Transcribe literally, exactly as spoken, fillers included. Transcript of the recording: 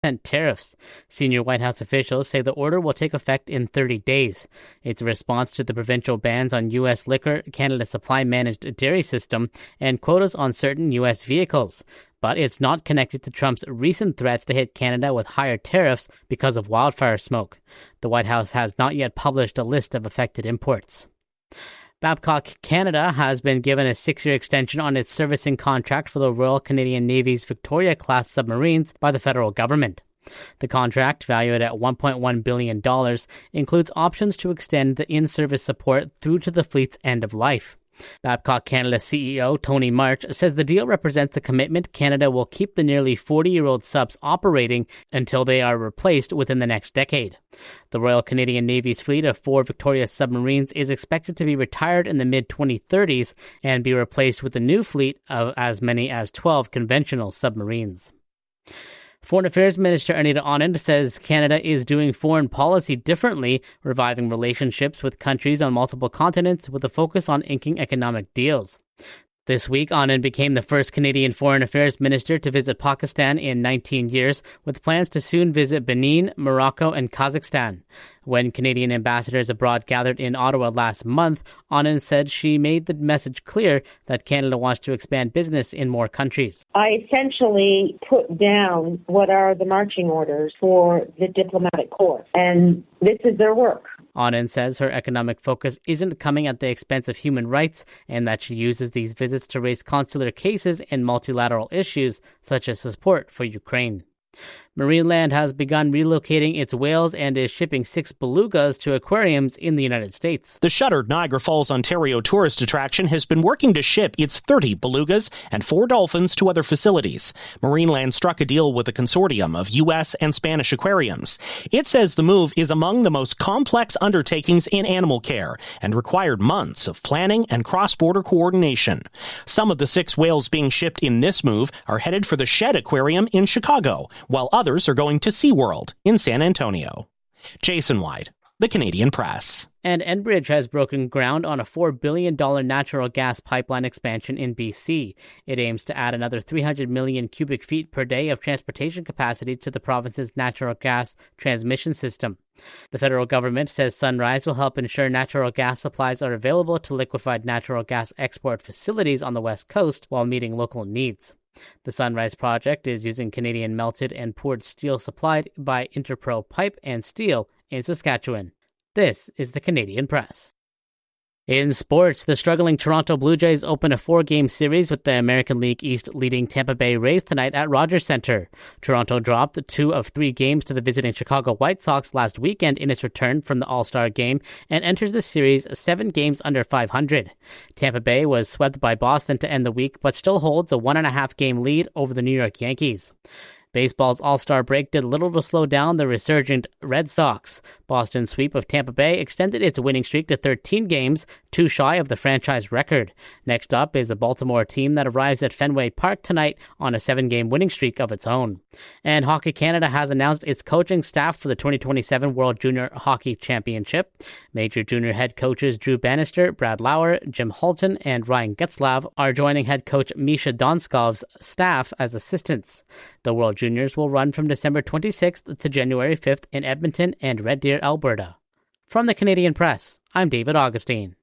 tariffs. Senior White House officials say the order will take effect in thirty days. It's a response to the provincial bans on U S liquor, Canada Supply managed dairy system, and quotas on certain U S vehicles. But it's not connected to Trump's recent threats to hit Canada with higher tariffs because of wildfire smoke. The White House has not yet published a list of affected imports. Babcock Canada has been given a six-year extension on its servicing contract for the Royal Canadian Navy's Victoria-class submarines by the federal government. The contract, valued at one point one billion dollars, includes options to extend the in-service support through to the fleet's end of life. Babcock Canada C E O Tony March says the deal represents a commitment Canada will keep the nearly forty-year-old subs operating until they are replaced within the next decade. The Royal Canadian Navy's fleet of four Victoria submarines is expected to be retired in the mid twenty thirties and be replaced with a new fleet of as many as twelve conventional submarines. Foreign Affairs Minister Anita Anand says Canada is doing foreign policy differently, reviving relationships with countries on multiple continents with a focus on inking economic deals. This week, Anand became the first Canadian Foreign Affairs Minister to visit Pakistan in nineteen years, with plans to soon visit Benin, Morocco, and Kazakhstan. When Canadian ambassadors abroad gathered in Ottawa last month, Anand said she made the message clear that Canada wants to expand business in more countries. I essentially put down what are the marching orders for the diplomatic corps, and this is their work. Anand says her economic focus isn't coming at the expense of human rights and that she uses these visits to raise consular cases and multilateral issues such as support for Ukraine. Marineland has begun relocating its whales and is shipping six belugas to aquariums in the United States. The shuttered Niagara Falls, Ontario tourist attraction has been working to ship its thirty belugas and four dolphins to other facilities. Marineland struck a deal with a consortium of U S and Spanish aquariums. It says the move is among the most complex undertakings in animal care and required months of planning and cross-border coordination. Some of the six whales being shipped in this move are headed for the Shed Aquarium in Chicago, while others are going to SeaWorld in San Antonio. Jason White, The Canadian Press. And Enbridge has broken ground on a four billion dollars natural gas pipeline expansion in B C. It aims to add another three hundred million cubic feet per day of transportation capacity to the province's natural gas transmission system. The federal government says Sunrise will help ensure natural gas supplies are available to liquefied natural gas export facilities on the West Coast while meeting local needs. The Sunrise project is using Canadian melted and poured steel supplied by Interpro Pipe and Steel in Saskatchewan. This is the Canadian Press. In sports, the struggling Toronto Blue Jays open a four-game series with the American League East leading Tampa Bay Rays tonight at Rogers Centre. Toronto dropped two of three games to the visiting Chicago White Sox last weekend in its return from the All-Star game and enters the series seven games under five hundred. Tampa Bay was swept by Boston to end the week, but still holds a one-and-a-half game lead over the New York Yankees. Baseball's All-Star break did little to slow down the resurgent Red Sox. Boston's sweep of Tampa Bay extended its winning streak to thirteen games, two shy of the franchise record. Next up is a Baltimore team that arrives at Fenway Park tonight on a seven-game winning streak of its own. And Hockey Canada has announced its coaching staff for the twenty twenty-seven World Junior Hockey Championship. Major junior head coaches Drew Bannister, Brad Lauer, Jim Halton, and Ryan Getzlav are joining head coach Misha Donskov's staff as assistants. The World Juniors will run from December twenty-sixth to January fifth in Edmonton and Red Deer, Alberta. From the Canadian Press, I'm David Augustine.